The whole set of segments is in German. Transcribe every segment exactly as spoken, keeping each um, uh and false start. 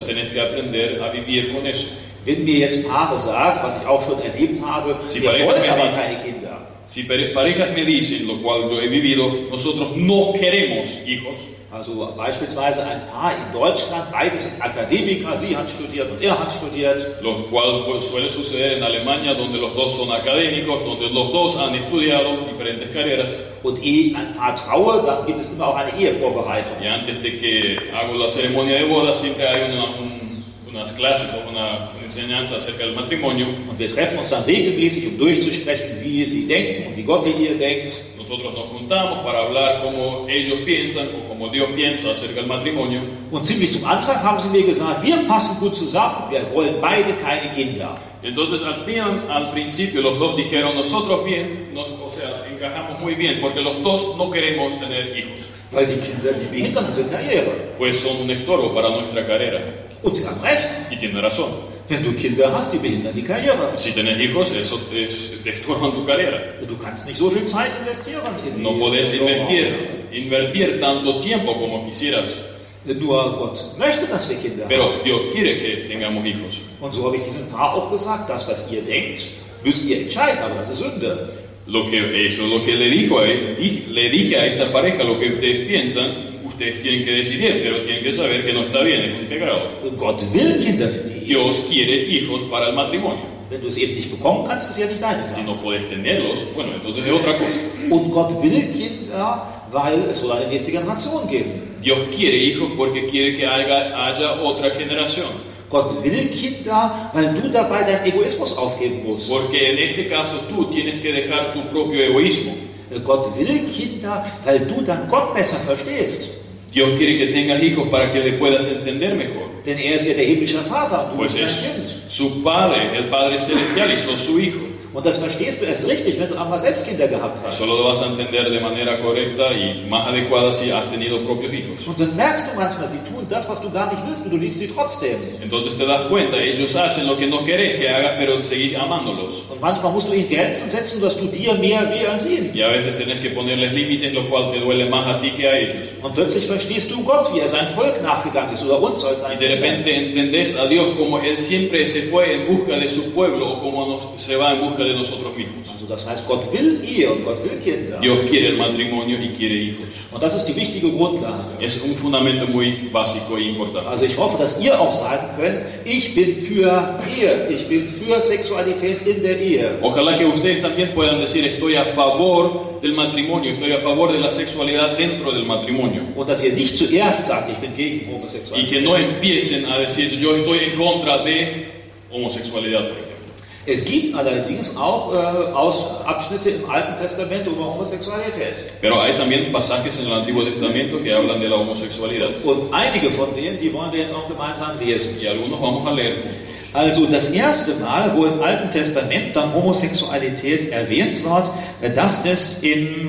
Tienes que aprender a vivir con eso. Wenn mir jetzt Paare sagen, was ich auch schon erlebt habe, Si wir parejas wollen me aber dicen- keine Kinder. Si pare- parejas me dicen, lo cual yo he vivido, nosotros no queremos hijos. Also beispielsweise ein Paar in Deutschland, beide sind Akademiker, sie hat studiert und er hat studiert. Lo cual pues, suele suceder en Alemania, donde los dos son académicos, donde los dos han estudiado diferentes carreras. Und ehe ich ein Paar traue, dann gibt es immer auch eine Ehevorbereitung. Y antes de que hago la ceremonia de boda, siempre hay una, un, unas clases o una, una enseñanza acerca del matrimonio. Und wir treffen uns dann regelmäßig, um durchzusprechen, wie sie denken und wie Gott die Ehe denkt. Nosotros nos juntamos para hablar cómo ellos piensan o cómo Dios piensa acerca del matrimonio. Und ziemlich zum Anfang haben sie mir gesagt, wir passen gut zusammen, wir wollen beide keine Kinder. Y entonces al, bien, al principio los dos dijeron, nosotros bien, nos, o sea, encajamos muy bien, porque los dos no queremos tener hijos, Weil die Kinder, die behindern unsere Karriere. pues son un estorbo para nuestra carrera. Und sie haben recht. Y tiene razón. Wenn du Kinder hast, die behindern die Karriere. Si tenés hijos, eso es, te estorban tu carrera. Und du kannst nicht so viel Zeit investieren in die No podés Sorge. invertir, invertir tanto tiempo como quisieras. Nur Gott möchte, dass wir Kinder haben. Pero Dios quiere que tengamos hijos. Und so habe ich diesem Paar auch gesagt, das, was ihr denkt, müsst ihr entscheiden, aber das ist Sünde. Lo que, eso es lo que le, dijo a él, y le dije a esta pareja, lo que ustedes piensan, ustedes tienen que decidir, pero tienen que saber que no está bien, es un pecado. Und Gott will Kinder für die Ehe. Dios quiere hijos para el matrimonio. Wenn du es eben nicht bekommen kannst, ist ja nicht deine Si Sache. no puedes tenerlos, bueno, entonces es otra cosa. Und Gott will Kinder, weil es soll eine nächste Generation geben. Dios quiere hijos porque quiere que haya, haya otra generación. Gott will Kinder, weil du dabei deinen Egoismus aufgeben musst. Porque en este caso tú tienes que dejar tu propio egoísmo. Gott will Kinder, weil du dann Gott besser verstehst. Dios quiere que tengas hijos para que le puedas entender mejor. Denn er ist ja der himmlische Vater und du Pues bist es sein Kind. su Padre, el Padre Celestial, y sos su hijo. Und das verstehst du erst richtig, wenn du einmal selbst Kinder gehabt hast. Solo lo vas a entender de manera correcta y más adecuada si has tenido propios hijos. Und dann merkst du manchmal, sie tun das, was du gar nicht willst, und du liebst sie trotzdem. Entonces te das cuenta, ellos hacen lo que no querés que hagas, pero seguís amándolos. Und manchmal musst du ihnen Grenzen setzen, dass du dir mehr weh als ihnen. Y a veces tenés que ponerles límites, lo cual te duele más a ti que a ellos. Und plötzlich verstehst du Gott, wie er sein Volk nachgegangen ist, oder uns als Y sein de repente entendés a Dios como Él siempre se fue en busca de su pueblo o como nos- se va en busca de nosotros mismos. Also das heißt, Gott will Ehe und Gott will Kinder. Dios quiere el matrimonio y quiere hijos. Und das ist die wichtige Grundlage. Es un fundamento muy básico e importante. Also ich hoffe, dass ihr auch sagen könnt, ich bin für Ehe, ich bin für Sexualität in der Ehe. Ojalá que ustedes también puedan decir, estoy a favor del matrimonio, estoy a favor de la sexualidad dentro del matrimonio. Und dass ihr nicht zuerst sagt, ich bin gegen Y que Homosexualität. no empiecen a decir, yo estoy en contra de homosexualidad, por ejemplo. Es gibt allerdings auch äh, Aus Abschnitte im Alten Testament über Homosexualität. Pero hay también pasajes en el Antiguo Testamento que hablan de la homosexualidad. Und einige von denen, die wollen wir jetzt auch gemeinsam lesen. Y algunos vamos a leer. Also das erste Mal, wo im Alten Testament dann Homosexualität erwähnt wird, äh, das ist im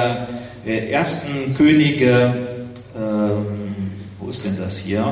äh, ersten Könige, ähm, wo ist denn das hier?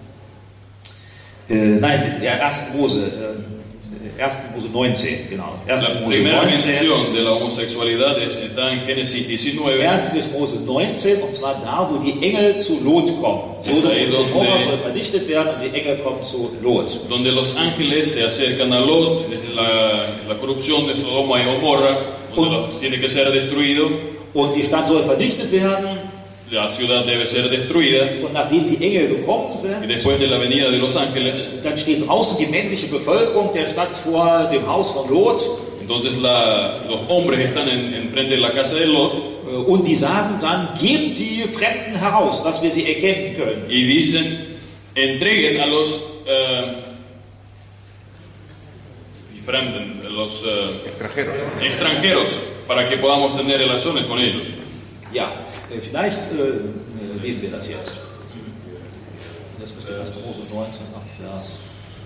Äh, nein, der ersten Mose, äh, ersten Mose neunzehn, genau. ersten La Mose primera neunzehn. mención de la homosexualidad es- está en Génesis diecinueve. Erstes Mose neunzehn, und zwar da, wo die Engel zu Lot kommen. Sodom ahí und donde- Gomorra soll vernichtet werden und die Engel kommen zu Lot. Donde los ángeles se acercan a Lot, desde la, la corrupción de Sodoma y Gomorra, donde Un- los tiene que ser destruido, Und die Stadt soll vernichtet werden. la ciudad debe ser destruida, Und nachdem die Engel gekommen y sind, después de la venida de los ángeles, dann steht draußen die männliche Bevölkerung der Stadt vor dem Haus von Lot. entonces la, los hombres están en, en frente de la casa de Lot, äh, Und die sagen dann, gebt die Fremden heraus, dass wir sie erkennen können. y dicen, entreguen a los eh, die Fremden, los eh, Extranjero. extranjeros, para que podamos tener relaciones con ellos. Ja, äh, vielleicht äh, äh, lesen wir das jetzt. Das müsste erster Mose neunzehn ab Vers.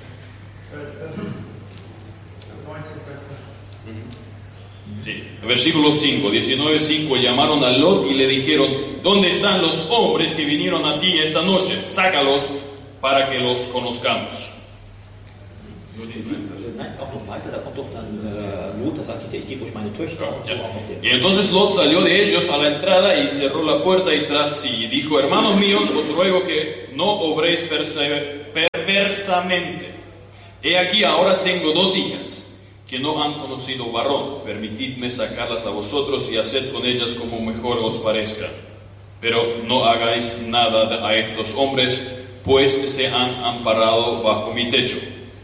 Sí. Versículo cinco, diecinueve cinco, llamaron a Lot y le dijeron, ¿dónde están los hombres que vinieron a ti esta noche? Sácalos para que los conozcamos. Nein, auch noch weiter, da kommt doch dann äh, Lot, da sagt er, ich gebe euch meine Töchter und so Ya. auch noch den. Y entonces Lot salió de ellos a la entrada y cerró la puerta y tras sí dijo, hermanos míos, os ruego que no obréis perse- perversamente. He aquí ahora tengo dos hijas que no han conocido varón. Permitidme sacarlas a vosotros y haced con ellas como mejor os parezca. Pero no hagáis nada a estos hombres, pues se han amparado bajo mi techo.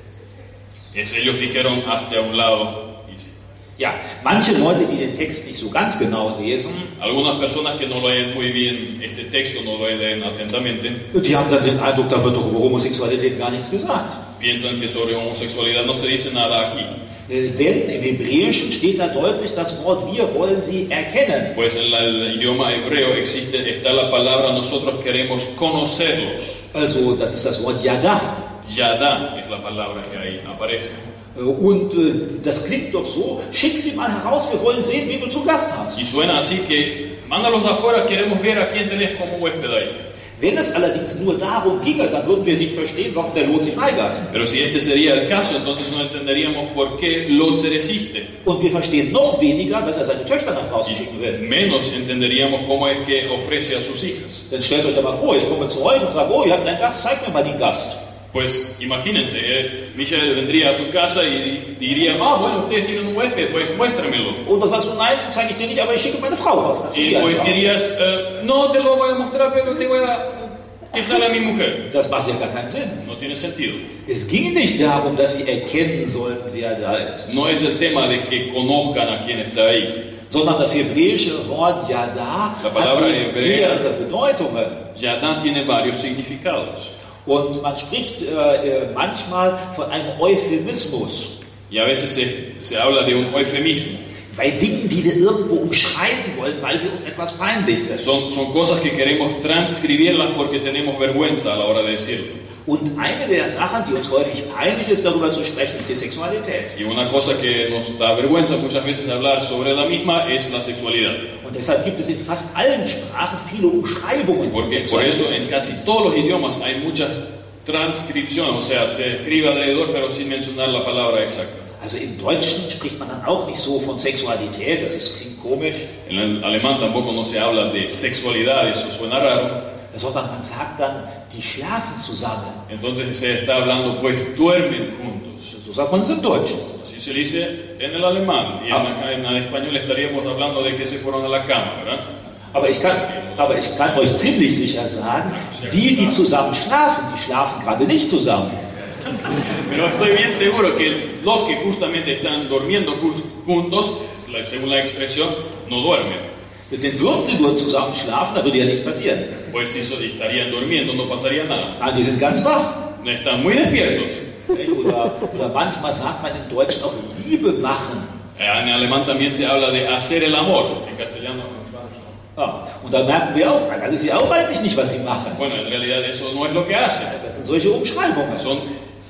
Es ellos dijeron hasta a un lado. Ja, manche Leute, die den Text nicht so ganz genau lesen, Algunas personas que no leen muy bien este texto, no lo leen atentamente, die haben dann den Eindruck, da wird doch über Homosexualität gar nichts gesagt. piensan que sobre homosexualidad no se dice nada aquí. Äh, Denn im Hebräischen steht da deutlich das Wort, wir wollen sie erkennen. Pues en la- el idioma hebreo existe, está la palabra nosotros queremos conocerlos. Also, das ist das Wort Yada. Yada es la palabra que ahí aparece. Äh, Und äh, das klingt doch so, schick sie mal heraus, wir wollen sehen, wen du zu Gast hast. Y suena así que, mándalos de afuera, queremos ver a quién tenés como huésped ahí. Wenn es allerdings nur darum ginge, dann würden wir nicht verstehen, warum der Lot sich weigert. Pero si este sería el caso, entonces no entenderíamos por qué Lot se resiste. Und wir verstehen noch weniger, dass er seine Töchter nach draußen schicken Y will. menos entenderíamos cómo es que ofrece a sus hijas. Dann stellt euch aber vor, ich komme zu euch und sage, oh, ihr habt einen Gast, zeigt mir mal den Gast. Pues imagínense, eh, Michelle vendría a su casa y diría, ah, bueno, ustedes tienen un huésped, pues muéstramelo. Und dann sagst du, nein, zeige ich dir nicht, aber ich schicke meine Frau raus. Kannst du Y die pues anschauen. dirías, eh, no te lo voy a mostrar, pero te voy a... que sale mi mujer. Das macht ja gar keinen Sinn. No tiene sentido. Es ging nicht darum, dass sie erkennen sollten, wer da ist, No es el tema de que conozcan a quién está ahí. sondern das hebräische Wort Yada La palabra hat hebrea- mehrere Bedeutungen. Yadá tiene varios significados. Und man spricht äh, äh, manchmal von einem Euphemismus. Y a veces se, se habla de un eufemismo. Bei Dingen, die wir irgendwo umschreiben wollen, weil sie uns etwas peinlich sind. Son, son cosas que queremos transcribirlas porque tenemos vergüenza a la hora de decirlo. Und eine der Sachen, die uns häufig peinlich ist, darüber zu sprechen, ist die Sexualität. Y una cosa que nos da vergüenza muchas veces hablar sobre la misma es la sexualidad. Und deshalb gibt es in fast allen Sprachen viele Umschreibungen von Porque por Sexualität. eso en casi todos los idiomas hay muchas transcripciones, o sea, se escribe alrededor pero sin mencionar la palabra exacta. Also im Deutschen spricht man dann auch nicht so von Sexualität, das ist, klingt komisch, En el alemán tampoco no se habla de sexualidad, eso suena raro. sondern man sagt dann, die schlafen zusammen. Entonces se está hablando, pues duermen juntos. So sagt man es im Deutschen. Así se dice en el alemán. Y en, acá en el español estaríamos hablando de que se fueron a la cama, ¿verdad? Aber ich, kann, aber ich kann euch ziemlich sicher sagen, die, die zusammen schlafen, die schlafen gerade nicht zusammen. Pero estoy bien seguro que los que justamente están durmiendo ju- juntos, según la expresión, no duermen. Denn würden sie nur zusammen schlafen, da würde ja nichts passieren. Pues si so- estarían durmiendo no pasaría nada. Nein, die sind ganz wach. Están muy despiertos. Nicht? Oder, oder manchmal sagt man im Deutschen auch Liebe machen. En alemán también se habla de hacer el amor. En castellano. Ja, und da merken wir auch, das ist ja auch eigentlich nicht, was sie machen. Bueno, en realidad eso no es lo que hacen. Das sind solche Umschreibungen. Son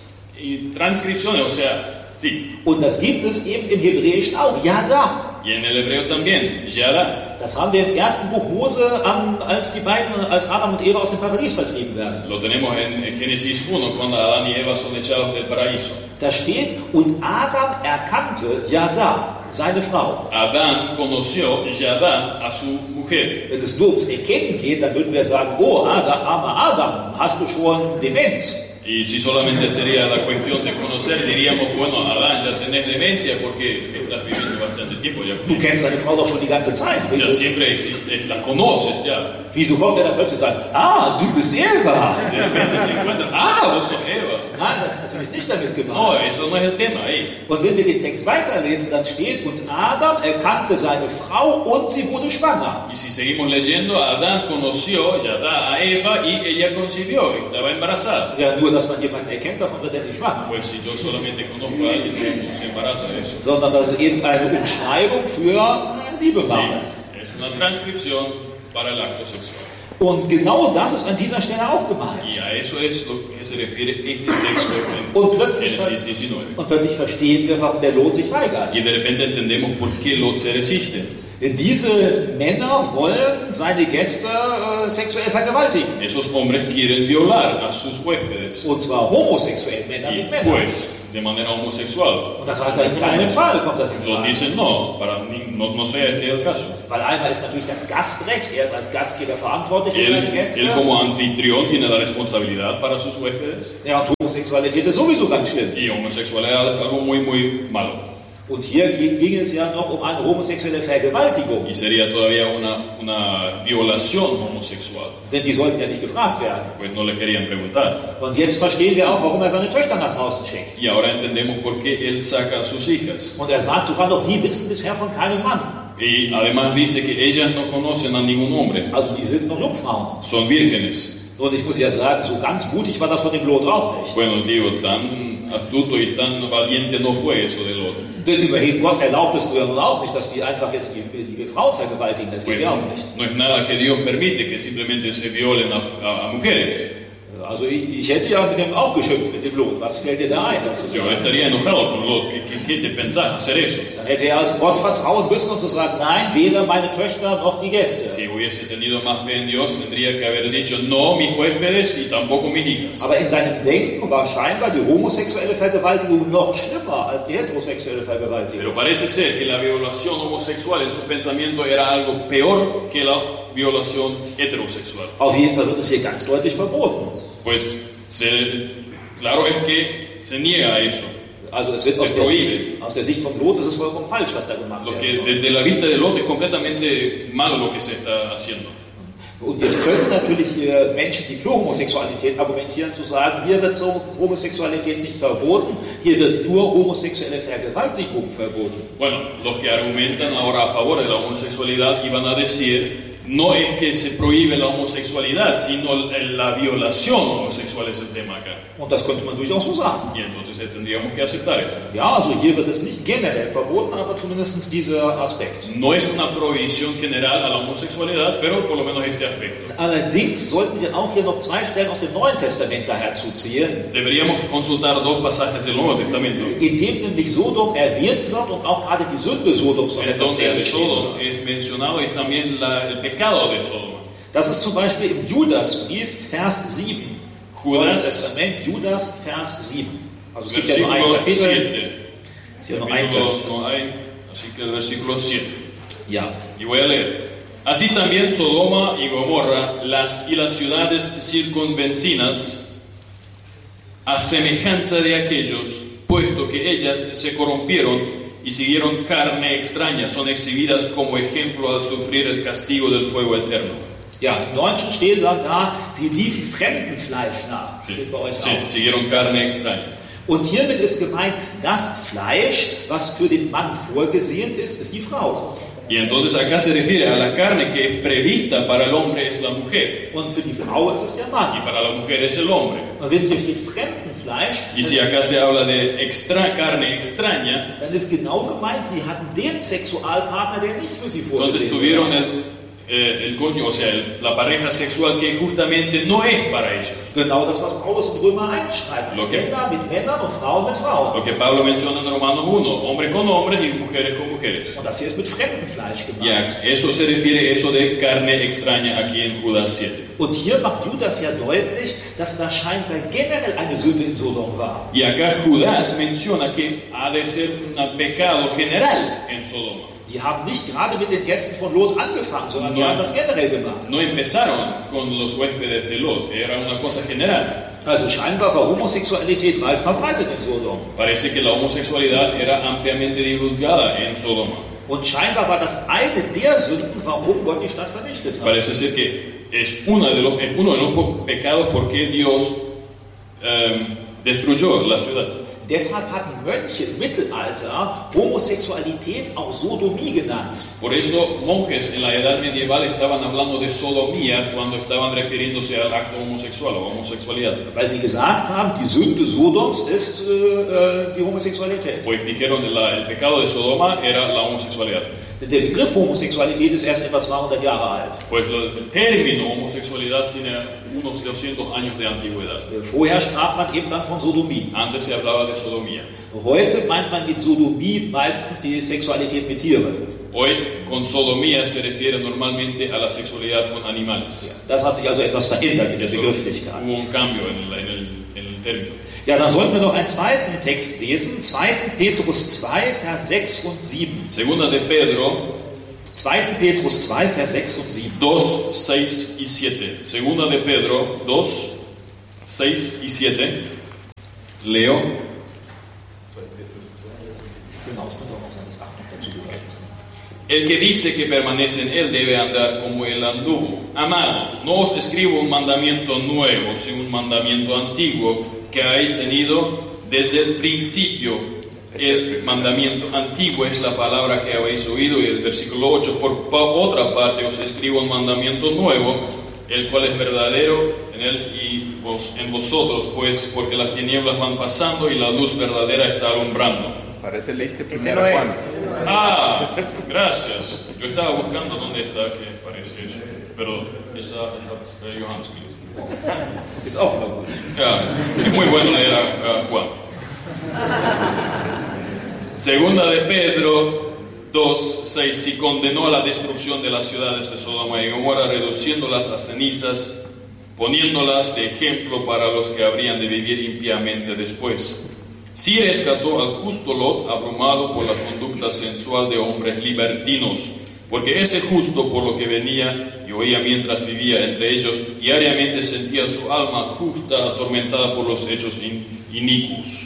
y transcripciones, o sea, sí. Und das gibt es eben im Hebräischen auch. Yada. Y en el hebreo también, Yada. Das haben wir im ersten Buch Mose, am- als die beiden, als Adam und Eva aus dem Paradies vertrieben werden. Lo tenemos en, en Génesis uno, cuando Adán y Eva son echados del paraíso. Da steht, und Adam erkannte Yada, seine Frau. Adán conoció Yada a su mujer. Wenn es nur ums Erkennen geht, dann würden wir sagen, oh, Adam, armer Adam, hast du schon Demenz? Y si solamente sería la cuestión de conocer, diríamos, bueno, Adán, ya tenés demencia porque estás viviendo bastante tiempo ya. Du kennst deine Frau doch schon die ganze Zeit. Ya Wieso, siempre existe, la conoces ya. wieso kommt er dann plötzlich und sagt, ah, du bist Eva? De repente se encuentra, ah, vos sos Eva. Nein, das ist natürlich nicht damit No, gemeint. eso no es el tema ahí. Und wenn wir den Text weiterlesen, dann steht, und Adam erkannte seine Frau und sie wurde schwanger. Y si seguimos leyendo, Adán conoció Yada a Eva y ella concibió, estaba embarazada. Ja, nur, dass man jemanden erkennt, davon wird er nicht schwanger. Pues si yo solamente conozco a alguien, no se embaraza de eso. Sondern das ist eben eine Umschreibung für Liebe machen. Sí, es una transcripción para el acto sexual. Und genau das ist an dieser Stelle auch gemeint. Y a eso es lo que se refiere este texto Und en plötzlich, Génesis diecinueve. und plötzlich verstehen wir, warum der Lot sich weigert. Y de repente entendemos por qué Lot se resiste. Diese Männer wollen seine Gäste äh, sexuell vergewaltigen. Esos hombres quieren violar a sus huéspedes. Und zwar homosexuell, Männer Y mit Männern. pues, de manera homosexual. Und das sagt er, in keinem Fall kommt das in Entonces Frage. dicen, no, para mí no, no sea este el caso. Weil einmal ist natürlich das Gastrecht, er ist als Gastgeber verantwortlich für seine Él, Gäste. él como anfitrión tiene la responsabilidad para sus huéspedes. Ja, und Homosexualität ist sowieso ganz schlimm. Y homosexualidad es algo muy, muy malo. Und hier ging, ging es ja noch um eine homosexuelle Vergewaltigung. Y sería todavía una, una violación homosexual. Denn die sollten ja nicht gefragt werden. Pues no le querían preguntar. Und jetzt verstehen wir auch, warum er seine Töchter nach draußen schickt. Y ahora entendemos por qué él saca a sus hijas. Und er sagt sogar noch, die wissen bisher von keinem Mann. Y además dice que ellas no conocen a ningún hombre. Also die sind noch Jungfrauen. Son vírgenes. Und ich muss ja sagen, so ganz mutig war das von dem Lot auch nicht. Bueno, digo, tan astuto y tan valiente no fue eso de Lot. Denn immerhin, Gott erlaubt es ja nun auch nicht, dass die einfach jetzt die, die Frauen vergewaltigen. Das geht Pues, ja auch nicht. no es nada que Dios permite que simplemente se violen a, a, a mujeres. Also ich, ich hätte ja mit dem auch geschimpft, mit dem Lot. Was fällt dir da ein? Das Yo estaría enojado con Lot. ¿Qué, qué, qué te pensás hacer eso? Dann hätte er als Gott vertrauen müssen und zu sagen, nein, weder meine Töchter noch die Gäste. Si hubiese tenido más fe en Dios, tendría que haber dicho no mis huéspedes y tampoco mis hijas. Aber in seinem Denken war scheinbar die homosexuelle Vergewaltigung noch schlimmer als die heterosexuelle Vergewaltigung. Pero parece ser que la violación homosexual en su pensamiento era algo peor que la violación heterosexual. Auf jeden Fall wird es hier ganz deutlich verboten. Pues se, claro es que se niega a eso. Also es wird Se aus der, prohíbe. Sicht, aus der Sicht von Lot ist es vollkommen falsch, was da gemacht Lo wird. que desde la vista de Lot es completamente malo lo que se está haciendo. Und jetzt könnten natürlich hier Menschen, die für Homosexualität argumentieren, zu sagen, hier wird so Homosexualität nicht verboten, hier wird nur homosexuelle Vergewaltigung verboten. Bueno, los que argumentan ahora a favor de la homosexualidad iban a decir, no es que se prohíbe la homosexualidad, sino la violación homosexual es el tema acá. Und das könnte man durchaus so sagen. Y entonces eh, tendríamos que aceptar eso. Ja, also hier wird es nicht generell verboten, aber zumindest dieser Aspekt. No es una prohibición general a la homosexualidad, pero por lo menos este aspecto. Allerdings sollten wir auch hier noch zwei Stellen aus dem Neuen Testament daher zuziehen, Deberíamos consultar dos pasajes del Nuevo Testamento. in dem nämlich Sodom erwähnt wird und auch gerade die Sünde Sodoms noch En etwas donde mehr el beschrieben Sodom wird. es mencionado y también la- el pecado de Sodoma. Das ist zum Beispiel im Judasbrief, Vers sieben. Neues Judas, Testament, Judas, Vers sieben. Also es gibt ja nur ein versículo Kapitel. siete. Es gibt ja nur ein Capítulo Kapitel. no hay, así que el versículo siete. Ja. Y voy a leer. Así también Sodoma y Gomorra las, y las ciudades circunvecinas, a semejanza de aquellos, puesto que ellas se corrompieron y siguieron carne extraña, son exhibidas como ejemplo al sufrir el castigo del fuego eterno. Ja, im Deutschen steht dann da, sie liefen Fremdenfleisch nach. Sí, Steht bei euch sí, auch. siguieron carne extraña. Und hiermit ist gemeint, das Fleisch, was für den Mann vorgesehen ist, ist die Frau. Y entonces acá se refiere a la carne que es prevista para el hombre es la mujer Und für die Frau ist es der y Mann. para la mujer es el hombre. Und wenn hier steht Fremdenfleisch, Y si acá se habla de extra carne extraña, dann ist genau gemeint, sie hatten den Sexualpartner, der nicht für sie entonces vorgesehen tuvieron war. el, eh, el coño, o sea, el- la pareja sexual que justamente no es para ellos. Genau das, was Paulus in Römer eins schreibt. Okay. Männer mit Männern und Frauen mit Frauen. Lo que Pablo menciona en Romanos uno, hombres con hombres y mujeres con mujeres. Und das hier ist mit Fremdenfleisch Ya, gemeint. eso se refiere eso de carne extraña aquí en Judas siete. Und hier macht Judas ja deutlich, dass da scheinbar generell eine Sünde in Sodom war. Y acá Judas menciona que ha de ser un pecado general en Sodoma. Die haben nicht gerade mit den Gästen von Lot angefangen, sondern die Ja. haben das generell gemacht. No empezaron con los huéspedes de Lot, era una cosa general. Also scheinbar war Homosexualität weit verbreitet in Sodom. Parece que la homosexualidad era ampliamente divulgada en Sodoma. Und scheinbar war das eine der Sünden, warum Gott die Stadt vernichtet hat. Parece ser que es, una de los, es uno de los pecados por que Dios em, destruyó la ciudad. Deshalb hatten Mönche im Mittelalter Homosexualität auch Sodomie genannt. Por eso monjes en la edad medieval estaban hablando de sodomía cuando estaban refiriéndose al acto homosexual o homosexualidad. Weil sie gesagt haben, die Sünde Sodoms ist äh, äh, die Homosexualität. Pues dijeron que la- el pecado de Sodoma era la homosexualidad. Der Begriff Homosexualität ist erst etwa zweihundert Jahre alt. Pues lo- el término homosexualidad tiene unos doscientos años de antigüedad. Vorher sprach man eben dann von Sodomie. Antes se hablaba de sodomía. Heute meint man mit Sodomie meistens die Sexualität mit Tieren. Hoy con sodomía se refiere normalmente a la sexualidad con animales. Das hat sich also etwas verändert in der Eso, Begrifflichkeit. hubo un cambio en el, en el, en el término. Ja, dann sollten wir noch einen zweiten Text lesen, zweiter Petrus zwei, Vers sechs und sieben. Segunda de Pedro zweiter Petrus zwei, Vers sechs und sieben. dos, seis y siete. Segunda de Pedro dos, seis y siete. Leo. Genau, es könnte auch noch sein, dass acht noch dazu gehört. El que dice que permanece en él debe andar como él anduvo. Amados, no os escribo un mandamiento nuevo, sino un mandamiento antiguo que habéis tenido desde el principio. El mandamiento antiguo es la palabra que habéis oído. Y el versículo ocho, por otra parte os escribo un mandamiento nuevo, el cual es verdadero en él y vos, en vosotros, pues porque las tinieblas van pasando y la luz verdadera está alumbrando. Parece leíste Ese primero no Juan. es. Ah, gracias. Yo estaba buscando dónde está que parece eso. Perdón, esa es eh, Johannes. Ist auch immer gut. Ja, es muy bueno leer a, a Juan. Segunda de Pedro dos, seis. Y condenó a la destrucción de las ciudades de Sodoma y Gomorra, reduciéndolas a cenizas, poniéndolas de ejemplo para los que habrían de vivir impíamente después. Sí rescató al justo Lot, abrumado por la conducta sensual de hombres libertinos, porque ese justo, por lo que venía y oía mientras vivía entre ellos, diariamente sentía su alma justa atormentada por los hechos in- inicuos.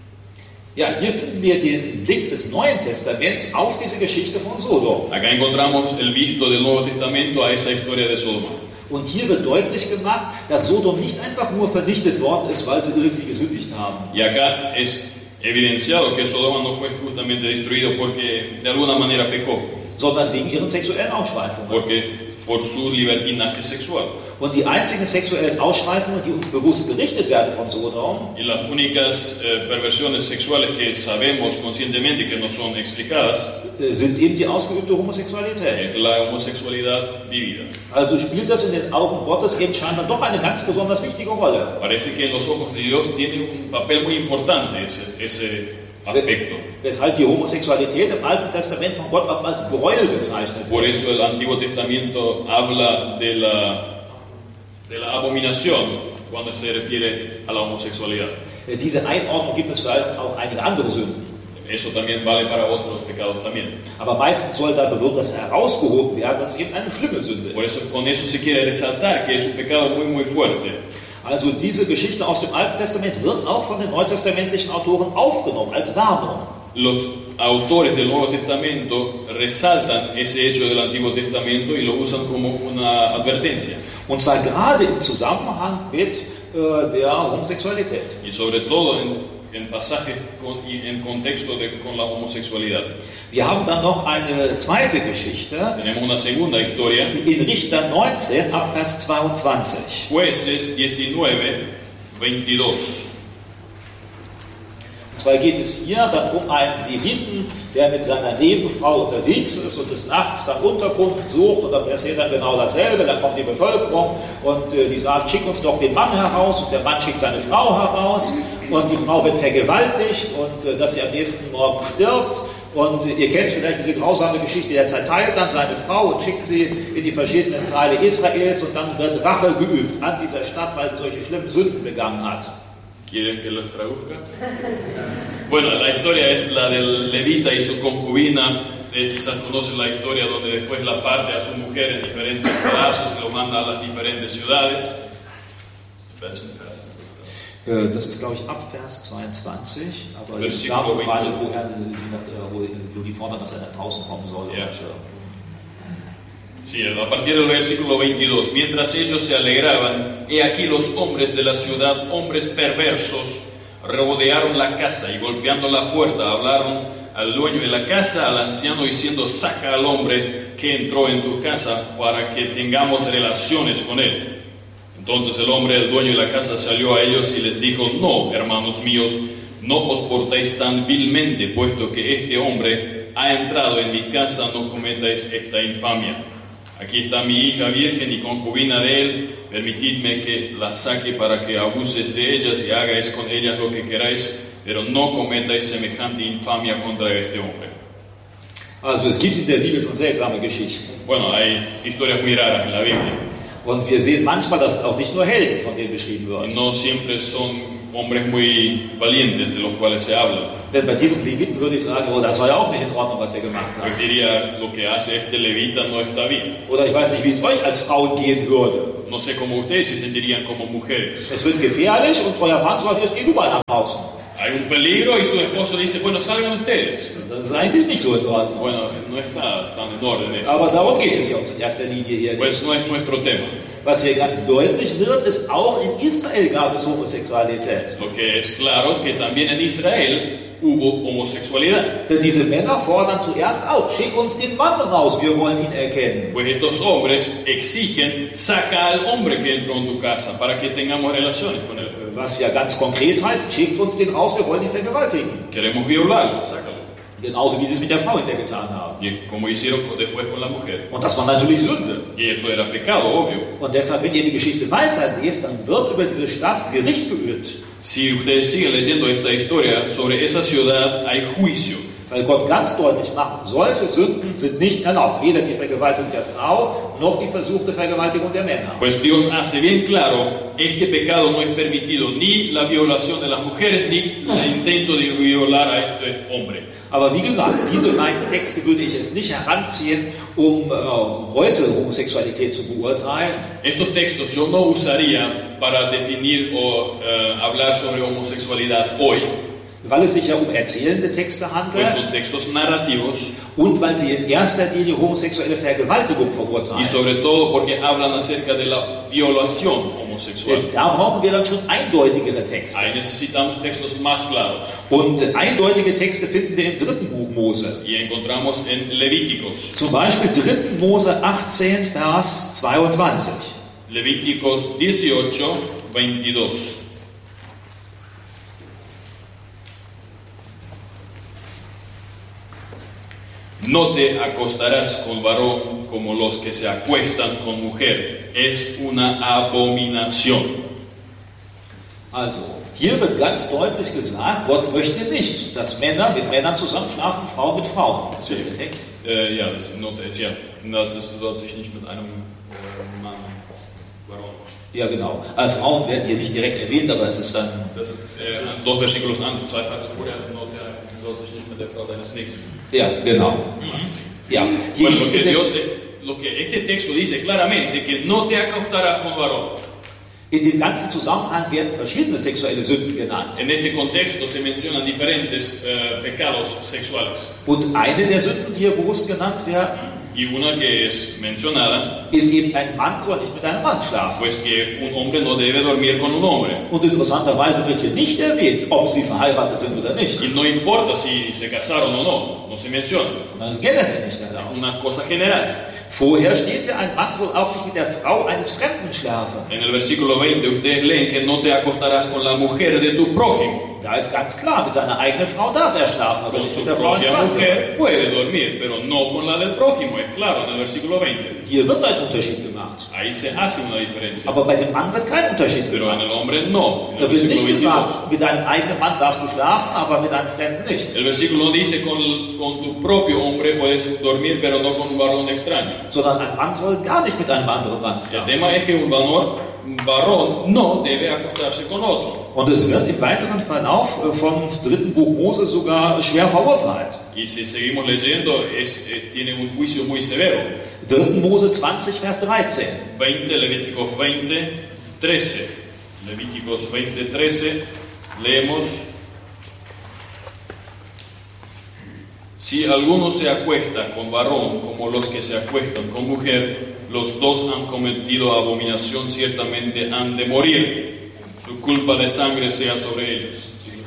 Ja, hier finden wir den Blick des Neuen Testaments auf diese Geschichte von Sodom. Acá encontramos el visto del Nuevo Testamento a esa historia de Sodoma. Und hier wird deutlich gemacht, dass Sodom nicht einfach nur vernichtet worden ist, weil sie irgendwie gesündigt haben. Y acá es evidenciado que Sodoma no fue justamente destruido porque de alguna manera pecó, Sondern wegen ihren sexuellen Ausschweifungen. porque por su libertinaje sexual. Und die einzigen sexuellen Ausschweifungen, die uns bewusst berichtet werden von Sodom, Y las únicas eh, perversiones sexuales que sabemos conscientemente que no son explicadas äh, sind eben die ausgeübte Homosexualität. es la homosexualidad vivida. Also spielt das in den Augen Gottes eben scheinbar doch eine ganz besonders wichtige Rolle. Parece que en los ojos de Dios tiene un papel muy importante ese, ese aspecto. Weshalb die Homosexualität im Alten Testament von Gott auch als Gräuel bezeichnet Por wird. eso el Antiguo Testamento habla de la, de la abominación cuando se refiere a la homosexualidad. Äh, Diese Einordnung gibt es vielleicht auch einige andere Sünden. Eso también vale para otros pecados también. Aber meistens soll da besonders herausgehoben werden, dass es eben eine schlimme Sünde Por ist. eso con eso se quiere resaltar que es un pecado muy muy fuerte. Also diese Geschichte aus dem Alten Testament wird auch von den neutestamentlichen Autoren aufgenommen als Warnung. Los autores del Nuevo Testamento resaltan ese hecho del Antiguo Testamento y lo usan como una advertencia. Und zwar gerade im Zusammenhang mit äh, der Homosexualität. Y sobre todo en, en pasajes con, y en contexto de, con la homosexualidad. Wir haben dann noch eine zweite Geschichte Tenemos una segunda historia. in Richter neunzehn ab Vers zweiundzwanzig. Jueces diecinueve, veintidós. Und zwar geht es hier dann um einen Leviten, der mit seiner Nebenfrau unterwegs ist und des Nachts dann Unterkunft sucht, und dann passiert dann genau dasselbe. Dann kommt die Bevölkerung und äh, die sagt, schick uns doch den Mann heraus, und der Mann schickt seine Frau heraus und die Frau wird vergewaltigt und äh, dass sie am nächsten Morgen stirbt. Und äh, ihr kennt vielleicht diese grausame Geschichte, der zerteilt dann seine Frau und schickt sie in die verschiedenen Teile Israels, und dann wird Rache geübt an dieser Stadt, weil sie solche schlimmen Sünden begangen hat. ¿Quieren que los traduzca? Bueno, la historia es la del levita y su concubina. Eh, quizás conocen la historia donde después la parte a su mujer en diferentes pedazos, lo manda a las diferentes ciudades. Äh, Das ist, glaube ich, ab Vers zweiundzwanzig, aber ich Versículo glaube gerade, veintidós. wo, er, sie nach, äh, wo, wo die fordern, dass er nach draußen kommen soll. Ja. Und, äh, Sí, a partir del versículo veintidós. Mientras ellos se alegraban, he aquí los hombres de la ciudad, hombres perversos, rodearon la casa y golpeando la puerta hablaron al dueño de la casa, al anciano, diciendo, saca al hombre que entró en tu casa para que tengamos relaciones con él. Entonces el hombre, el dueño de la casa, salió a ellos y les dijo, no, hermanos míos, no os portéis tan vilmente, puesto que este hombre ha entrado en mi casa, no cometáis esta infamia. Aquí está mi hija virgen y concubina de él, permitidme que la saque para que abuses de ellas y hagáis con ellas lo que queráis, pero no cometáis semejante infamia contra este hombre. Also es gibt in der Bibel schon seltsame Geschichten. Bueno, hay historias muy raras en la Biblia. Und wir sehen manchmal, dass auch nicht nur Helden von denen beschrieben Y wird. no siempre son hombres muy valientes de los cuales se habla. Denn bei diesem Leviten würde ich sagen, oh, das war ja auch nicht in Ordnung, was er gemacht hat. Yo diría, lo que hace este levita no está bien. Oder ich weiß nicht, wie es euch als Frauen gehen würde. No sé cómo ustedes se sentirían como mujeres. Es wird gefährlich und euer Mann sagt, jetzt geh du mal nach draußen. Hay un peligro y su esposo dice, bueno, salgan ustedes. Das ist eigentlich nicht so in Ordnung. Bueno, no está tan en orden eso. Aber darum geht es ja uns in erster Linie hier. Pues no es nuestro tema. Was hier ganz deutlich wird, ist, auch in Israel gab es Homosexualität. Lo que es claro es que también en Israel hubo homosexualidad. Denn diese Männer fordern zuerst auch, schick uns den Mann raus, wir wollen ihn erkennen. Pues estos hombres exigen, saca al hombre que entró en tu casa para que tengamos relaciones con él. Was ja ganz konkret heißt, schickt uns den raus, wir wollen ihn vergewaltigen. Queremos violarlo, sácalo. Genauso wie sie es mit der Frau hinterher getan haben. Y como hicieron después con la mujer. Und das war natürlich Sünde. Y eso era pecado, obvio. Und deshalb, wenn ihr die Geschichte weiterlest, dann wird über diese Stadt Gericht geübt. Si ustedes siguen leyendo esta historia, sobre esa ciudad hay juicio. Weil Gott ganz deutlich macht, solche Sünden sind nicht erlaubt. Weder die Vergewaltigung der Frau, noch die versuchte Vergewaltigung der Männer. Pues Dios hace bien claro, este pecado no es permitido, ni la violación de las mujeres, ni el intento de violar a este hombre. Aber wie gesagt, diese beiden Texte würde ich jetzt nicht heranziehen, um äh, heute Homosexualität zu beurteilen. Estos textos yo no usaría para definir o uh, hablar sobre homosexualidad hoy. Weil es sich ja um erzählende Texte handelt. Pues son textos narrativos. Und weil sie in erster Linie homosexuelle Vergewaltigung verurteilen. Y sobre todo porque hablan acerca de la violación homosexual. Da brauchen wir dann schon eindeutigere Texte. Ahí necesitamos textos más claros. Und eindeutige Texte finden wir im dritten Buch Mose. Y encontramos en Levíticos. Zum Beispiel dritten Mose achtzehn, Vers zweiundzwanzig. Levíticos dieciocho, veintidós. No te acostarás con varón como los que se acuestan con mujer. Es una abominación. Also, hier wird ganz deutlich gesagt, Gott möchte nicht, dass Männer mit Männern zusammenschlafen, Frauen mit Frauen. Das ist der Text. Äh, ja, das, no te, ja, das ist, du sollst dich nicht mit einem äh, Mann, varón. Ja, genau. Also, Frauen werden hier nicht direkt erwähnt, aber es ist dann... Das ist äh, dos versículos antes, zwei Verse vorher, no te, du sollst dich nicht mit der Frau deines Nächsten. Ja, genau. Ja, hier bueno, lo, que der, Dios, lo que este texto dice claramente, que no te acostarás con varón. In dem ganzen Zusammenhang werden verschiedene sexuelle Sünden genannt. En este contexto se mencionan diferentes äh, pecados sexuales. Und eine der Sünden, die hier bewusst genannt werden, Y una que es mencionada, ist eben, ein Mann soll nicht mit einem Mann schlafen. pues que un hombre no debe dormir con un hombre. Und interessanterweise wird hier nicht erwähnt, ob sie verheiratet sind oder nicht. Y no importa si se casaron o no, no se menciona. Das ist generell nicht erlaubt. Una cosa general. Vorher steht ja, ein Mann soll auch nicht mit der Frau eines Fremden schlafen. En el versículo veinte ustedes leen que no te acostarás con la mujer de tu prójimo. Da ist ganz klar, mit seiner eigenen Frau darf er schlafen, aber Con nicht su mit der Frau eines propia Fremden. mujer puede dormir, pero no con la del prójimo, es claro en el versículo veinte. Hier wird ein Unterschied gemacht. Ahí se hace una diferencia. Aber bei dem Mann wird kein Unterschied Pero en gemacht. el hombre no. En Da el wird versículo nicht veintidós. gesagt, mit deinem eigenen Mann darfst du schlafen, aber mit einem Fremden nicht. El versículo dice con, con tu propio hombre puedes dormir, pero no con un varón extraño. Sondern ein Mann soll gar nicht mit einem anderen Mann El schlafen. tema es que un varón, un varón no debe acostarse con otro. Und es wird im weiteren Verlauf äh, vom dritten Buch Mose sogar schwer verurteilt. Y si seguimos leyendo, es, es- tiene un juicio muy severo. dritten Mose zwanzig, Vers dreizehn. veinte, Levíticos veinte, trece. Levíticos veinte, trece, leemos. Si alguno se acuesta con varón como los que se acuestan con mujer, los dos han cometido abominación, ciertamente han de morir. Su culpa de sangre sea sobre ellos.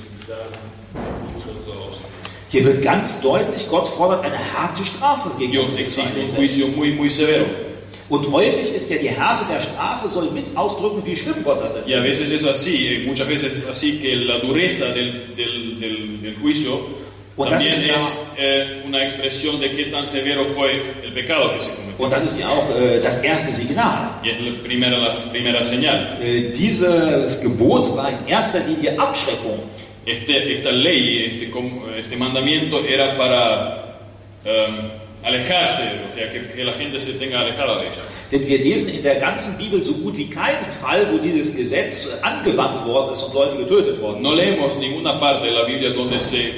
Hier wird ganz deutlich, Gott fordert eine harte Strafe gegen Dios exige un Homosexualität. juicio muy, muy severo. Und häufig ist ja die Härte der Strafe soll mit ausdrücken, wie schlimm Gott das Y a erlebt. veces es así, eh, muchas veces es así que la dureza del, del, del, del juicio Und das también ist ja, es eh, una expresión de qué tan severo fue el pecado que se cometió. und das ist ja auch äh, das erste Signal. Y es la primera, la primera señal. Äh, dieses Gebot war in erster Linie Abschreckung. Este, esta ley, este, com- este mandamiento era para um, alejarse, o sea, que, que la gente se tenga alejada de eso. Denn wir lesen in der ganzen Bibel so gut wie keinen Fall, wo dieses Gesetz angewandt worden ist und Leute getötet worden sind. No leemos ninguna parte de la Biblia donde se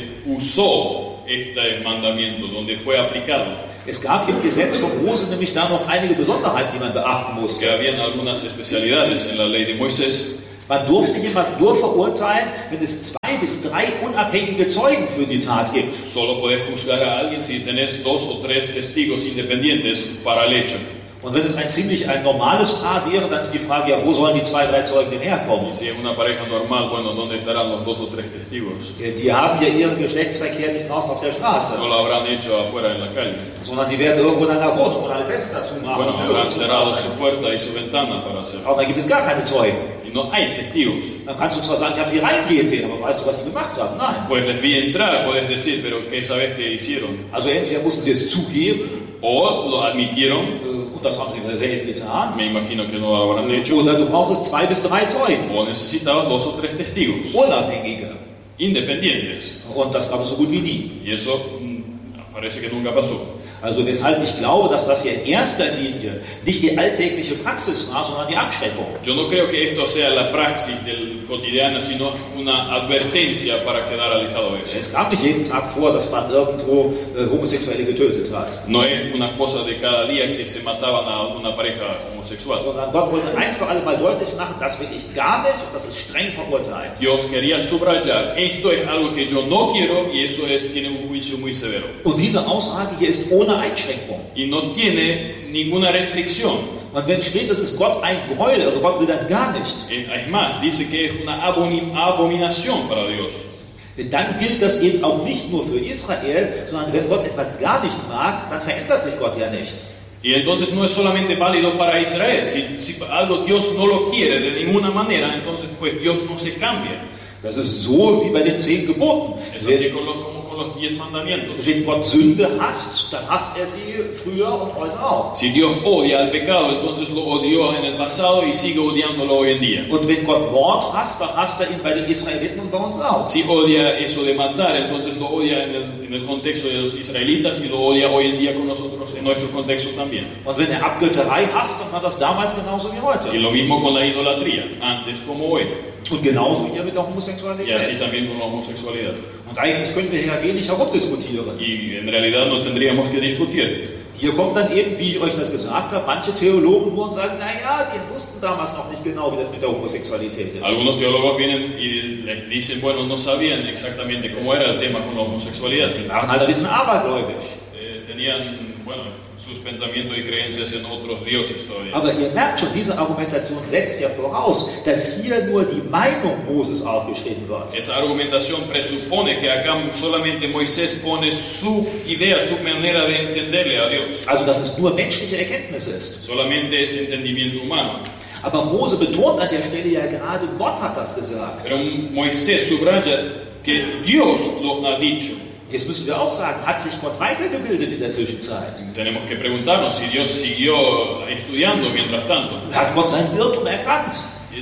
usó este mandamiento, donde fue aplicado. Es gab im Gesetz von Mose nämlich da noch einige Besonderheiten, die man beachten musste. Que habían algunas especialidades en la ley de Moisés. Man durfte jemanden nur verurteilen, wenn es zwei bis drei unabhängige Zeugen für die Tat gibt. Solo podés juzgar a alguien si tenés dos o tres testigos independientes para el hecho. Und wenn es ein ziemlich ein normales Paar wäre, dann ist die Frage, ja, wo sollen die zwei, drei Zeugen denn herkommen? Y si es una pareja normal, bueno, ¿dónde estarán los dos o tres testigos? Die haben ja ihren Geschlechtsverkehr nicht draußen auf der Straße, No lo habrán hecho afuera en la calle. sondern die werden irgendwo in einer Wohnung oder ein Fenster zumachen. Bueno, und Türen habrán cerrado zumachen. su puerta y su ventana para hacerlo. Aber dann gibt es gar keine Zeugen. Y no hay testigos. Dann kannst du zwar sagen, ich habe sie reingehen sehen, aber weißt du, was sie gemacht haben? Nein. Pues les vi entrar, puedes decir, pero ¿qué sabes que hicieron? Also entweder mussten sie es zugeben, O lo admitieron, äh, und das haben sie selten getan, me imagino que no lo habrán hecho, oder du brauchst zwei bis drei Zeugen, o necesitabas dos o tres testigos Unabhängige. independientes. Und das gab es so gut wie nie. Y eso mm, parece que nunca pasó. Also weshalb ich glaube, dass das hier in erster Linie nicht die alltägliche Praxis war, sondern die Abschreckung. Yo no creo que esto sea la praxis del cotidiana, sino una advertencia para quedar alejado de eso. Es gab nicht jeden Tag vor, dass man irgendwo äh, Homosexuelle getötet hat. No es una cosa de cada día que se mataban a una pareja homosexual. Sondern Gott wollte ein für alle Mal deutlich machen, das will ich gar nicht und das ist streng verurteilt. Dios quería subrayar, esto es algo que yo no quiero y eso es, tiene un juicio muy severo. Und diese Aussage hier ist ohne Einschränkung. Y no tiene ninguna restricción. Und wenn steht, es ist Gott ein Gräuel, also Gott will das gar nicht, Es más, dice que es una abomin- abominación para Dios. dann gilt das eben auch nicht nur für Israel, sondern wenn Gott etwas gar nicht mag, dann verändert sich Gott ja nicht. Y entonces no es solamente válido para Israel. Si, si algo Dios no lo quiere de ninguna manera, entonces pues Dios no se cambia. Das ist so wie bei den zehn Geboten. Es así con los, como con los diez mandamientos. Wenn Gott Sünde hasst, dann hasst er sie früher und heute auch. Si Dios odia al pecado, entonces lo odió en el pasado y sigue odiándolo hoy en día. Und wenn Gott Mord hasst, dann hasst er ihn bei den Israeliten und bei uns auch. Si odia eso de matar, entonces lo odia en el, en el contexto de los israelitas y lo odia hoy en día con nosotros en nuestro contexto también. Und wenn er Abgötterei hasst, dann war das damals genauso wie Y heute. lo mismo con la idolatría, antes como hoy. Und genauso wie mit der Y así Homosexualität. también con la homosexualidad. Und eigentlich können wir hier wenig herumdiskutieren. Y en realidad no tendríamos que discutir. Hier kommt dann eben, wie ich euch das gesagt habe, manche Theologen nur und sagen, naja, die wussten damals noch nicht genau, wie das mit der Homosexualität ist. Algunos teólogos vienen y les dicen, bueno, no sabían exactamente cómo era el tema con la homosexualidad. Die waren halt ein bisschen abergläubisch. Eh, tenían, bueno, sus pensamientos y creencias en otros dioses todavía. Aber ihr merkt schon, diese Argumentation setzt ja voraus, dass hier nur die Meinung Moses aufgeschrieben wird. Esa argumentación presupone que acá solamente Moisés pone su idea, su manera de entenderle a Dios. Also, dass es nur menschliche Erkenntnis ist. Solamente es entendimiento humano. Aber Mose betont an der Stelle ja gerade, Gott hat das gesagt. Pero Moisés subraya que Dios lo ha dicho. Jetzt müssen wir auch sagen, hat sich Gott weitergebildet in der Zwischenzeit? Tenemos que preguntarnos si Dios siguió estudiando mientras tanto. Hat Gott seinen Irrtum erkannt?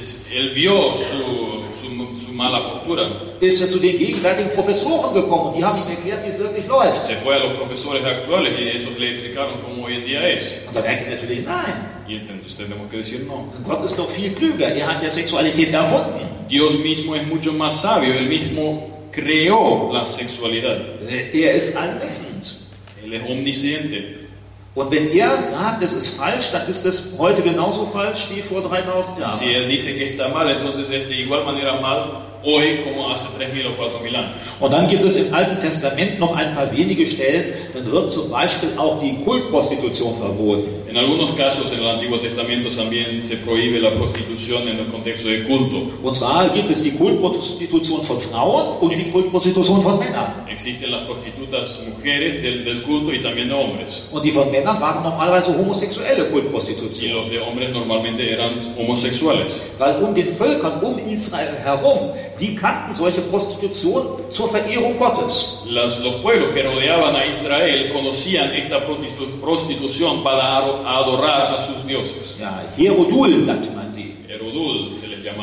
Él vio su, su, su mala postura. Ist er zu den gegenwärtigen Professoren gekommen und die haben ihm erklärt, wie es wirklich läuft. Se fue a los profesores actuales y esos le explicaron cómo hoy en día es. Und da merkt er natürlich, nein, Y entonces tenemos que decir no. Gott ist doch viel klüger, er hat ja Sexualität erfunden. Dios mismo es mucho más sabio, Él mismo creó la sexualidad. Er ist allwissend. Él es omnisciente. Und wenn er sagt, es ist falsch, dann ist es heute genauso falsch wie vor dreitausend Jahren. Si Él dice que está mal, entonces es de igual manera mal hoy como hace tres mil o cuatro mil años. Und dann gibt es im Alten Testament noch ein paar wenige Stellen, dann wird zum Beispiel auch die Kultprostitution verboten. En algunos casos en el Antiguo Testamento también se prohíbe la prostitución en el contexto de culto. Und zwar gibt es die Kultprostitution von Frauen und die Kultprostitution von Männern. Existen las prostitutas mujeres del, del culto y también de hombres. Und die von Männern waren normalerweise homosexuelle Y Kultprostitution. los de hombres normalmente eran homosexuales. Weil um den Völkern um Israel herum, die kannten solche Prostitution zur Verehrung Gottes. Las, los pueblos que rodeaban a Israel conocían esta prostitu- prostitución para aro- adorar a sus dioses. Ja, Herodul nannte man die. Erudul se les llamaba.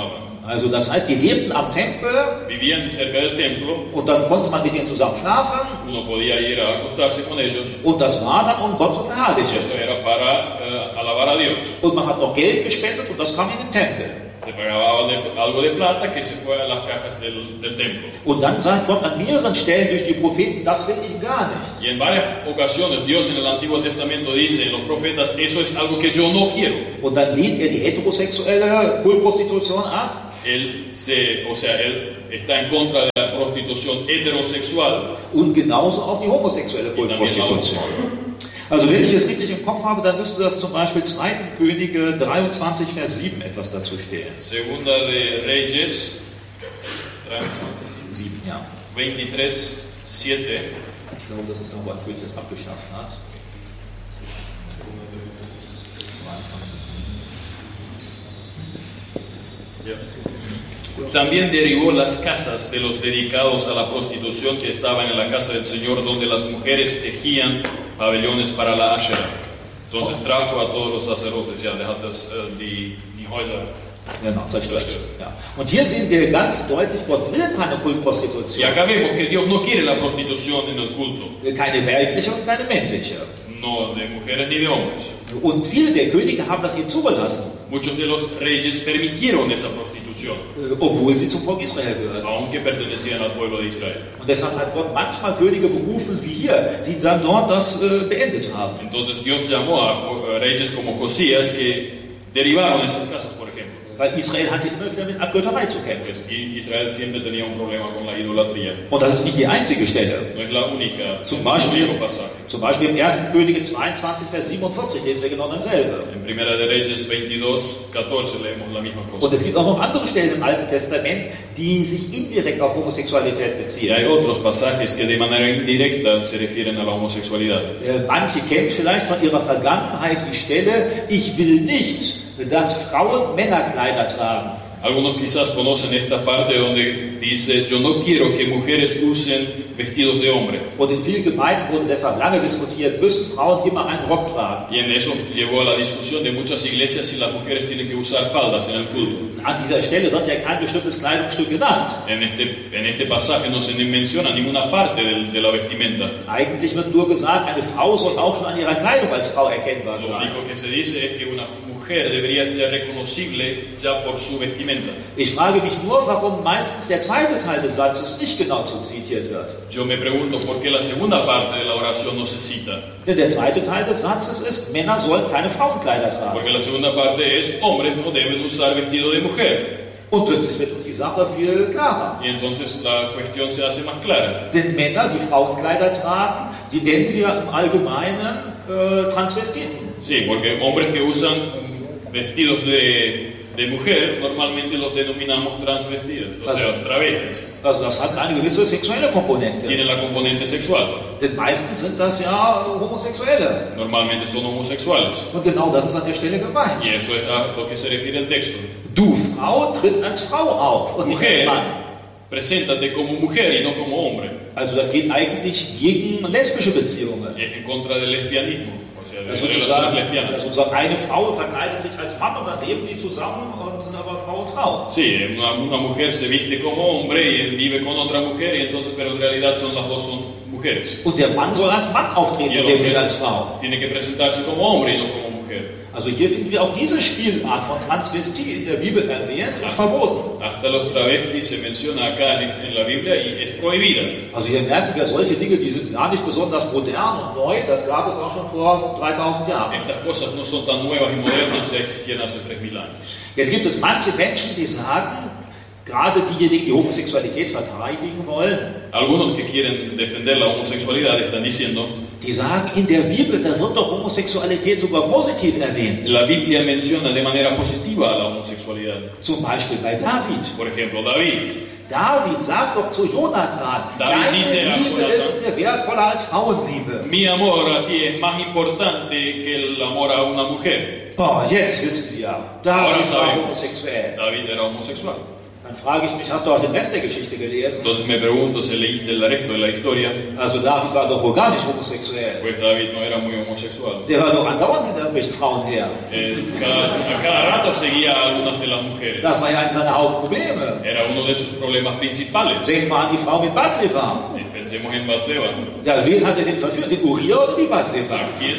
Also das heißt, die lebten am Tempel vivían cerca del templo, und dann konnte man mit ihnen zusammen schlafen uno podía ir a acostarse con ellos, und das war dann, um Gott zu y verherrlichen. eso era para eh, alabar a Dios. Und man hat noch Geld gespendet und das kam in den Tempel. Se pagaba de- algo de plata que se fue a las cajas del, del templo. Und dann sagt Gott an mehreren Stellen durch die Propheten, das will ich gar nicht. Y en varias ocasiones Dios en el Antiguo Testamento dice en los profetas, eso es algo que yo no quiero. Und dann lehnt er die heterosexuelle Kultprostitution ab. Él se, o sea, él está en contra de la prostitución heterosexual Und genauso auch die homosexuelle y también la Kultprostitution. homosexual. Also wenn ich es richtig im Kopf habe, dann müsste das zum Beispiel zweiten Könige dreiundzwanzig, Vers sieben etwas dazu stehen. Segunda de Reyes sieben, ja. veintitrés, siete. Ich glaube, das ist irgendwo ein König, das abgeschafft hat. También derribó las casas de los dedicados a la prostitución que estaban en la casa del Señor, donde las mujeres tejían pabellones para la Asherah. Entonces trajo a todos los sacerdotes, ja, der hat das, äh, die, die Häuser. Genau, zerstört. Ja. Und hier sehen wir ganz deutlich, Gott will keine Y Kultprostitution. acá vemos que Dios no quiere la prostitución en el culto, Keine weibliche und keine männliche. no de mujeres ni de hombres. Und viele der Könige haben das eben zugelassen, Muchos de los reyes permitieron esa prostitución, äh, obwohl sie zum Volk Israel gehören. aunque pertenecían al pueblo de Israel. Und deshalb hat Gott manchmal Könige berufen wie hier, die dann dort das äh, beendet haben. Entonces Dios llamó a Jo- a reyes como Josías que derivaron esas casas, por ejemplo. Weil Israel hatte immer wieder mit Abgötterei zu kämpfen. Pues I- Israel siempre tenía un problema con la idolatría. Und das ist nicht die einzige Stelle. No es la única, Zum el Beispiel, único pasaje. zum Beispiel im ersten Könige zweiundzwanzig, Vers siebenundvierzig lesen wir genau dasselbe. En Primera de Reyes veintidós, catorce leemos la misma Und cosa. es gibt auch noch andere Stellen im Alten Testament, die sich indirekt auf Homosexualität Y beziehen. hay otros pasajes que de manera indirecta se refieren a la homosexualidad. Äh, Manche kennen vielleicht von ihrer Vergangenheit die Stelle, ich will nicht, dass Frauen Männerkleider tragen. Algunos quizás conocen esta parte donde dice, yo no quiero que mujeres usen vestidos de hombre. Und in vielen Gemeinden wurde deshalb lange diskutiert, müssen Frauen immer einen Rock tragen. Y en eso llevó a la discusión de muchas iglesias si las mujeres tienen que usar faldas en el culto. An dieser Stelle wird ja kein bestimmtes Kleidungsstück genannt. En este, en este pasaje no se menciona ninguna parte del- de la vestimenta. Eigentlich wird nur gesagt, eine Frau soll auch schon an ihrer Kleidung als Frau erkennbar Lo sein. único que se dice es que una mujer debería ser reconocible ya por su vestimenta. Ich frage mich nur, warum meistens der zweite Teil des Satzes nicht genau so zitiert wird. Yo me pregunto por qué la segunda parte de la oración no se cita. Denn der zweite Teil des Satzes ist, Männer sollen keine Frauenkleider tragen. Porque la segunda parte es, hombres no deben usar vestido de mujer. Und plötzlich wird uns die Sache viel klarer. Y entonces la cuestión se hace más clara. Denn Männer, die Frauenkleider tragen, die nennen wir im Allgemeinen äh, Transvestiten. Sí, porque hombres que usan vestidos de, de mujer, normalmente los denominamos transvestidos, o sea, travestis. Also das hat eine gewisse sexuelle Komponente. Tienen la componente sexual. Denn meistens sind das ja Homosexuelle. Normalmente son homosexuales. Und genau das ist an der Stelle gemeint. Y eso es a lo que se refiere el texto. Du, Frau, tritt als Frau auf und nicht als Mujer, Mann. preséntate como mujer y no como hombre. Also das geht eigentlich gegen lesbische Beziehungen. Y es en contra del lesbianismo, o sea, de Das las ist relaciones sozusagen, lesbianas. dass sozusagen eine Frau verkleidet sich als Mann und dann leben die zusammen und sind aber Frau und Frau. Sí, una, una mujer se viste como hombre y vive con otra mujer, y entonces, pero en realidad son las dos son mujeres. Und der Mann soll als Mann auftreten Y und el eben nicht hombre als Frau. tiene que presentarse como hombre y no como mujer. Also hier finden wir auch diese Spielart von Transvestie in der Bibel erwähnt und verboten. Hasta los travestis se menciona acá en, en la Biblia y es prohibida. Also hier merken wir solche Dinge, die sind gar nicht besonders modern und neu. Das gab es auch schon vor dreitausend Jahren. Estas cosas no son tan nuevas y modernas, ya existían hace tres mil años. Jetzt gibt es manche Menschen, die sagen, gerade diejenigen, die Homosexualität verteidigen wollen, Algunos que quieren defender la homosexualidad están diciendo, die sagen, in der Bibel, da wird doch Homosexualität sogar positiv erwähnt. la Biblia menciona de manera positiva a la homosexualidad. Zum Beispiel bei David. Por ejemplo, David. David sagt doch zu Jonathan, David deine dice a Liebe Jonathan, ist mir wertvoller als Frauenliebe. Mi amor a ti es más importante que el amor a una mujer. Oh, jetzt wissen wir, Ahora David war sabemos. homosexuell. David era homosexual. Dann frage ich mich, hast du auch den Rest der Geschichte gelesen? Entonces me pregunto si leíste el resto de la historia. Also David war doch wohl gar nicht homosexuell. Pues David no era muy homosexual. Der war doch andauernd mit irgendwelchen Frauen her. Eh, cada, a cada rato seguía a algunas de las mujeres. Das war ja eines seiner Hauptprobleme. Era uno de sus problemas principales. Denk mal an die Frau mit Bathseba. Pensemos en Batseba. Ja, wen hat er denn verführt? Den Uriah oder die Bathseba? ¿A quién,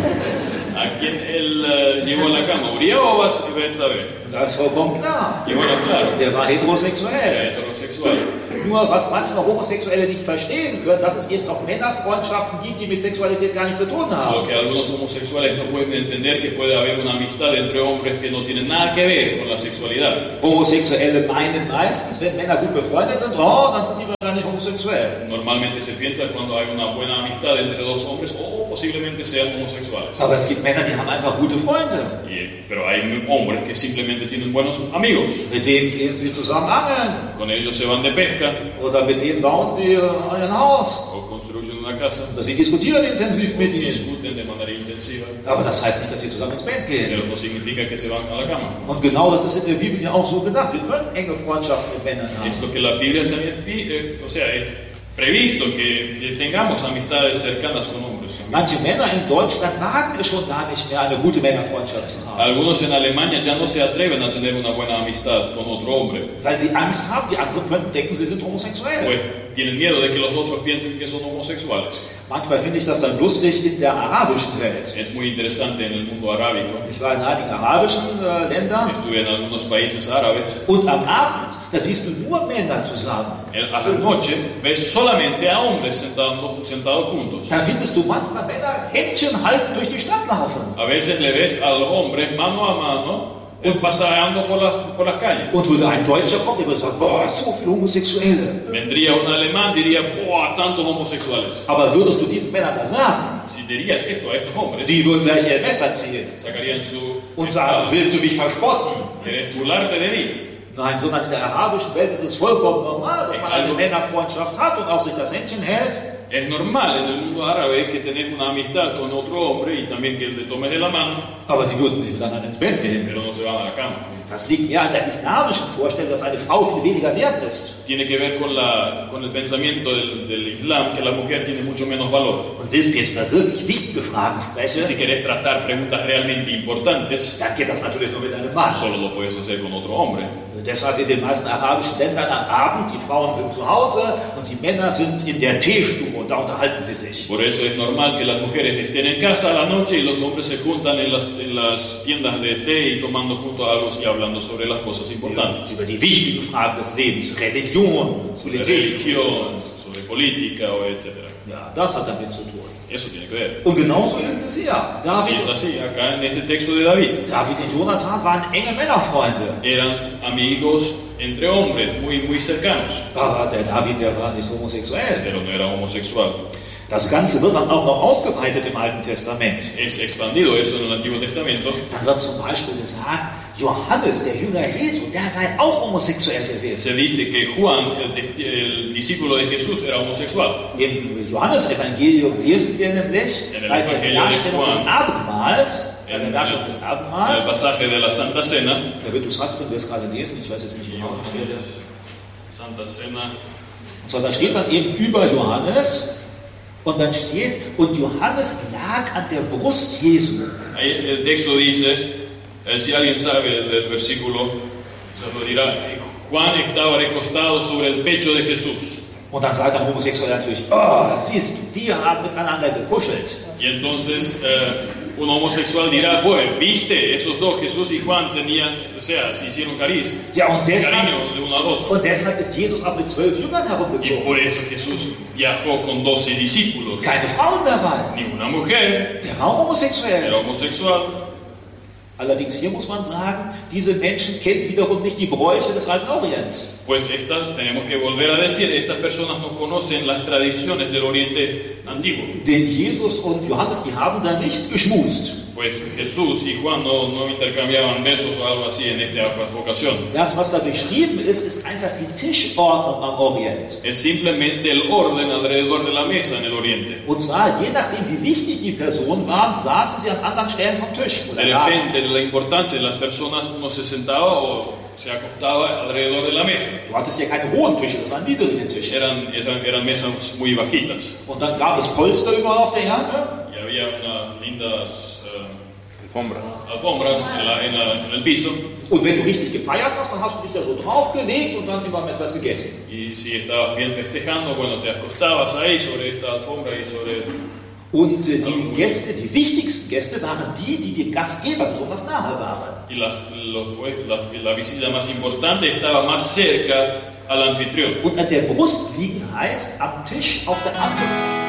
a quién él uh, llevó a la cama? ¿Uriah o Batseba? Das ist vollkommen klar. Y bueno, claro, Der war heterosexuell. era heterosexual. Nur was manchmal Homosexuelle nicht verstehen können, dass es eben auch Männerfreundschaften gibt, die mit Sexualität gar nichts zu tun Lo haben. que algunos homosexuales no pueden entender que puede haber una amistad entre hombres que no tienen nada que ver con la sexualidad. Homosexuelle meinen meistens, wenn Männer gut befreundet sind, oh, dann sind die wahrscheinlich homosexuell. Normalmente se piensa cuando hay una buena amistad entre dos hombres o posiblemente sean homosexuales. Aber es gibt Männer, die haben einfach gute Freunde. Y- pero hay hombres que simplemente tienen buenos amigos. Mit denen gehen sie zusammen angeln. Con ellos se van de pesca Oder mit denen bauen sie äh, ein Haus. o construyen una casa. Oder sie diskutieren intensiv mit ihnen. Discuten de manera intensiva. Aber das heißt nicht, dass sie zusammen ins Bett gehen. Pero no significa que se van a la cama. Und genau das ist in der Bibel ja auch so gedacht. Wir können enge Freundschaften mit Männern Es haben. lo que la Biblia también, pi- eh, o sea, es previsto que, que tengamos amistades cercanas con hombres. Manche Männer in Deutschland wagen es schon gar nicht mehr, eine gute Männerfreundschaft zu haben. Algunos en Alemania ya no se atreven a tener una buena amistad con otro hombre, Weil sie Angst haben, die anderen könnten denken, sie sind homosexuell. pues tienen miedo de que los otros piensen que son homosexuales. Manchmal finde ich das dann lustig in der arabischen Welt. Es muy interesante en el mundo arábico. Ich war in einigen arabischen äh, Ländern Estuve en algunos países árabes. und am Abend, da siehst du nur Männer zusammen. En- A la noche ves solamente a hombres sentando- sentados juntos. Da findest du manchmal Männer Händchen halten durch die Stadt laufen. A veces le ves a los hombres mano a mano eh, paseando por las, por las calles. Und würde ein Deutscher kommen, der würde sagen, boah, so viele Homosexuelle. Vendría un alemán, diría, ¡buah, tantos homosexuales! Aber würdest du diesen Männern das sagen, Si dirías esto a estos hombres, die würden gleich ihr Messer ziehen sacarían su und sagen, espada. willst du mich verspotten? ¿Querés burlarte de mí? Nein, sondern in der arabischen Welt ist es vollkommen normal, dass man eine Männerfreundschaft hat und auch sich das Händchen hält. Es normal en el mundo árabe que tenés una amistad con otro hombre y también que le tomes de la mano, Aber die würden nicht miteinander ins Bett gehen. pero no se van a la cama. Das liegt eher an der islamischen Vorstellung, dass eine Frau viel weniger wert ist. Tiene que ver con, la, con el pensamiento del, del Islam, que la mujer tiene mucho menos valor. Und wenn ich jetzt über wirklich wichtige Fragen Y si spreche, querés tratar preguntas realmente importantes, dann geht das natürlich nur mit einem Mann. solo lo puedes hacer con otro hombre. Und deshalb in den meisten arabischen Ländern am Abend, die Frauen sind zu Hause und die Männer sind in der Teestube und da unterhalten sie sich. Por eso es normal que las mujeres estén en casa a la noche y los hombres se juntan en las, en las tiendas de té y tomando juntos algo y hablando sobre las cosas importantes. Über die wichtigen Fragen des Lebens, Religion, Sobre Politik. religión, sobre política, o etcétera. Ja, das hat damit zu tun. Eso tiene que ver. Und genauso ist es hier. Así David, es así, acá en ese texto de David. David und Jonathan waren enge Männerfreunde. Eran amigos entre hombres, muy, muy cercanos, Aber der David, der war nicht homosexuell. pero no era homosexual. Das Ganze wird dann auch noch ausgeweitet im Alten Testament. Es expandido eso en el Antiguo Testamento. Dann wird zum Beispiel gesagt, Johannes, der Jünger Jesu, der sei auch homosexuell gewesen. Se dice que Juan, el, testi- el discípulo de Jesús, era homosexual. Im Johannesevangelium lesen wir nämlich In der bei der Evangelium Darstellung Juan. des Abendmahls, bei der En Darstellung des el Abendmahls, pasaje de la Santa Cena, da wird du es hast, wenn wir es gerade lesen, ich weiß jetzt nicht genau die Stelle. Santa Cena, Und so, da steht dann eben über Johannes und dann steht, und Johannes lag an der Brust Jesu. ahí el texto dice, eh, si alguien sabe el, el versículo, se lo dirá, Juan estaba recostado sobre el pecho de Jesús. Und dann sagt ein Homosexueller natürlich, oh, siehst du, die haben miteinander gekuschelt. Y entonces eh, un homosexual dirá, pues, viste, esos dos, Jesús y Juan, tenían, o sea, se hicieron cariz, Ja, und deshalb, cariño de uno al otro. und deshalb ist Jesus auch mit zwölf Jüngern Y herumgezogen. por eso Jesús viajó con doce discípulos. Keine Frauen dabei. Ni una mujer, Der war auch homosexuell. era homosexual. Allerdings hier muss man sagen, diese Menschen kennen wiederum nicht die Bräuche des Alten Orients. Pues esta, tenemos que volver a decir, estas personas no conocen las tradiciones del Oriente Antiguo. Denn Jesus und Johannes, die haben da nicht geschmust. Pues Jesús y Juan no, no intercambiaban besos o algo así en esta ocasión. Das, was da beschrieben ist, ist einfach die Tischordnung am Orient. Es simplemente el orden alrededor de la mesa en el Oriente. Und zwar, je nachdem, wie wichtig die Personen waren, saßen sie an anderen Stellen vom Tisch. Oder De lagen. repente, la importancia de las personas no se sentaba o se acostaba alrededor de la mesa. Du hattest ja keine hohen Tische, das waren niedrige Tische. Eran, eran, eran mesas muy bajitas. Und dann gab es Polster überall auf der Erde. Y había unas lindas eh, alfombras en, la, en, la, en el piso. Und wenn du richtig gefeiert hast, dann hast du dich da so draufgelegt und dann immer etwas gegessen. Y si estabas bien festejando, bueno, te acostabas ahí sobre esta alfombra y sobre... Und äh, die Gäste, die wichtigsten Gäste waren die, die dem Gastgeber besonders nahe waren. Y las, los, la, la visita más importante estaba más cerca al anfitrión. Und an der Brust liegen heißt am Tisch auf der anderen